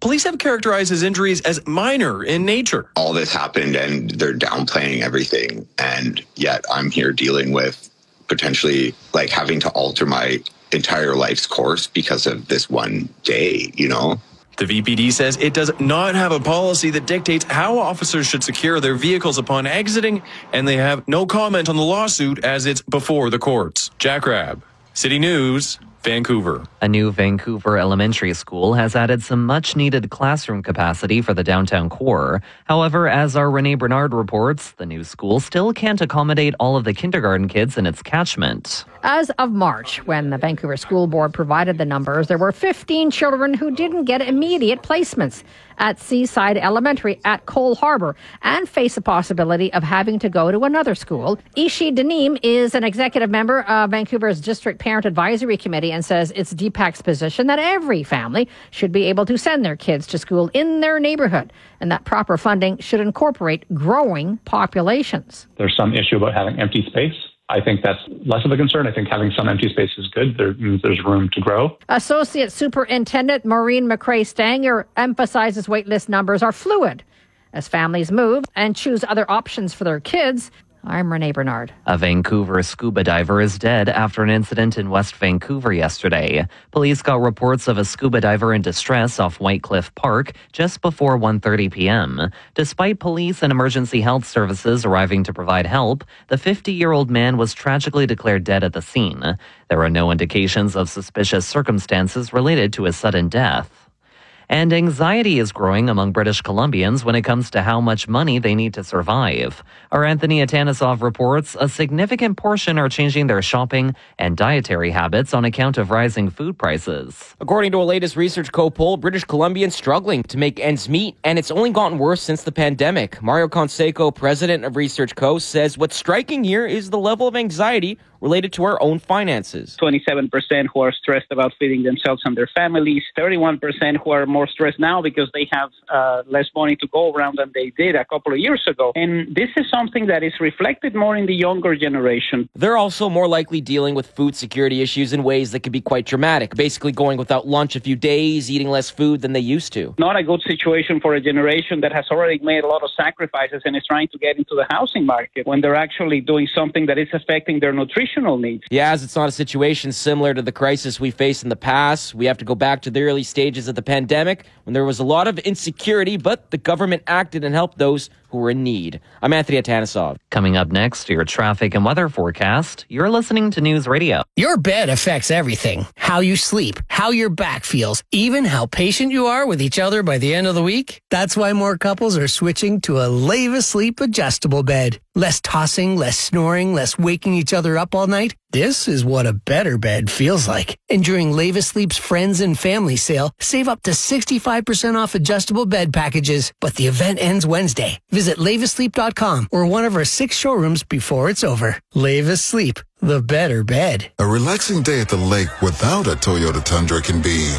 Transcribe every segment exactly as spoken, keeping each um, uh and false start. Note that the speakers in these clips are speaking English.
police have characterized his injuries as minor in nature. All this happened and they're downplaying everything. And yet I'm here dealing with potentially like having to alter my entire life's course because of this one day, you know? The V P D says it does not have a policy that dictates how officers should secure their vehicles upon exiting, and they have no comment on the lawsuit as it's before the courts. Jack Rabb, City News, Vancouver. A new Vancouver elementary school has added some much-needed classroom capacity for the downtown core. However, as our Renee Bernard reports, the new school still can't accommodate all of the kindergarten kids in its catchment. As of March, when the Vancouver School Board provided the numbers, there were fifteen children who didn't get immediate placements at Seaside Elementary at Cole Harbour and face a possibility of having to go to another school. Ishi Daneem is an executive member of Vancouver's District Parent Advisory Committee and says it's D PAC's position that every family should be able to send their kids to school in their neighbourhood and that proper funding should incorporate growing populations. There's some issue about having empty space. I think that's less of a concern. I think having some empty space is good. There means there's room to grow. Associate Superintendent Maureen McRae-Stanger emphasizes waitlist numbers are fluid as families move and choose other options for their kids. I'm Renee Bernard. A Vancouver scuba diver is dead after an incident in West Vancouver yesterday. Police got reports of a scuba diver in distress off White Cliff Park just before one thirty p.m. Despite police and emergency health services arriving to provide help, the fifty-year-old man was tragically declared dead at the scene. There were no indications of suspicious circumstances related to his sudden death. And anxiety is growing among British Columbians when it comes to how much money they need to survive. Our Anthony Atanisov reports a significant portion are changing their shopping and dietary habits on account of rising food prices. According to a latest Research Co poll, British Columbians struggling to make ends meet, and it's only gotten worse since the pandemic. Mario Conseco, president of Research Co, says what's striking here is the level of anxiety related to our own finances. twenty-seven percent who are stressed about feeding themselves and their families, thirty-one percent who are more stressed now because they have uh, less money to go around than they did a couple of years ago. And this is something that is reflected more in the younger generation. They're also more likely dealing with food security issues in ways that could be quite dramatic, basically going without lunch a few days, eating less food than they used to. Not a good situation for a generation that has already made a lot of sacrifices and is trying to get into the housing market when they're actually doing something that is affecting their nutrition needs. Yeah, as it's not a situation similar to the crisis we faced in the past. We have to go back to the early stages of the pandemic when there was a lot of insecurity, but the government acted and helped those who were in need. I'm Anthony Atanisov. Coming up next, your traffic and weather forecast. You're listening to News Radio. Your bed affects everything. How you sleep, how your back feels, even how patient you are with each other by the end of the week. That's why more couples are switching to a Leva Sleep adjustable bed. Less tossing, less snoring, less waking each other up all night. This is what a better bed feels like. And during Leva Sleep's Friends and Family Sale, save up to sixty-five percent off adjustable bed packages. But the event ends Wednesday. Visit leva sleep dot com or one of our six showrooms before it's over. Leva Sleep, the better bed. A relaxing day at the lake without a Toyota Tundra can be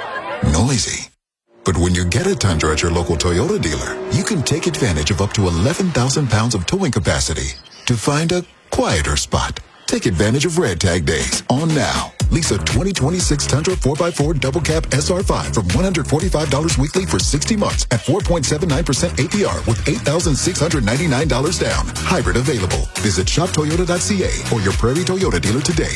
noisy. But when you get a Tundra at your local Toyota dealer, you can take advantage of up to eleven thousand pounds of towing capacity to find a quieter spot. Take advantage of Red Tag Days on now. Lease a twenty twenty-six Tundra four by four Double Cab S R five from one hundred forty-five dollars weekly for sixty months at four point seven nine percent A P R with eight thousand six hundred ninety-nine dollars down. Hybrid available. Visit shop toyota dot c a or your Prairie Toyota dealer today.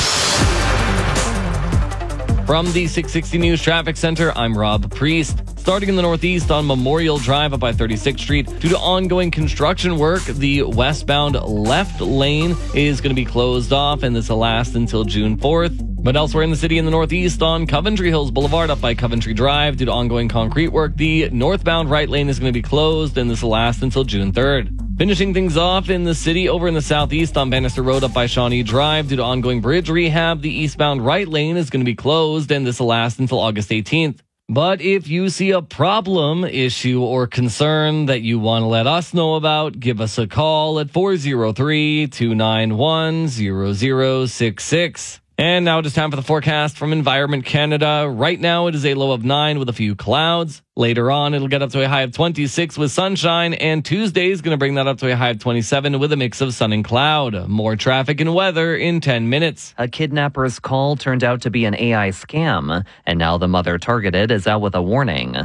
From the six sixty News Traffic Center, I'm Rob Priest. Starting in the northeast on Memorial Drive up by thirty-sixth Street, due to ongoing construction work, the westbound left lane is going to be closed off, and this will last until June fourth. But elsewhere in the city in the northeast on Coventry Hills Boulevard up by Coventry Drive, due to ongoing concrete work, the northbound right lane is going to be closed, and this will last until June third. Finishing things off in the city over in the southeast on Bannister Road up by Shawnee Drive, due to ongoing bridge rehab, the eastbound right lane is going to be closed, and this will last until August eighteenth. But if you see a problem, issue, or concern that you want to let us know about, give us a call at four oh three, two nine one, zero zero six six. And now it is time for the forecast from Environment Canada. Right now it is a low of nine with a few clouds. Later on, it'll get up to a high of twenty-six with sunshine, and Tuesday is going to bring that up to a high of twenty-seven with a mix of sun and cloud. More traffic and weather in ten minutes. A kidnapper's call turned out to be an A I scam, and now the mother targeted is out with a warning.